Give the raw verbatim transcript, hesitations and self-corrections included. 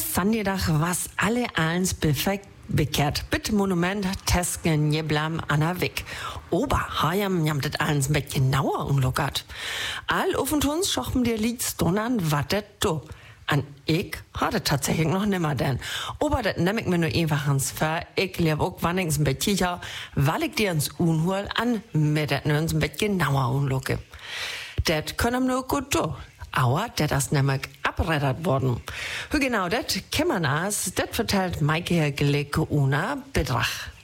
Sandiedach was alle eins befekt bekehrt. Bitte Monument Tesken jeblam Anna Wick. Ober Hayam jamtet eins mit genauer unlockert. All offentuns schochen dir Lieds donnern wattet do. An ich hatte tatsächlich noch nimmer denn. Ober das nemm ich mir nur einfach ans Ver. Ich leb auch wannings ein bisschen ja, weil ich dir ins Unhol an mit das nirgends ein bisschen genauer unlocke. Das können nur gut do. Aber das ist nämlich abreddert worden. Wie genau das, Kimmernas, das vertellt Maike Geleke Una Bedrach.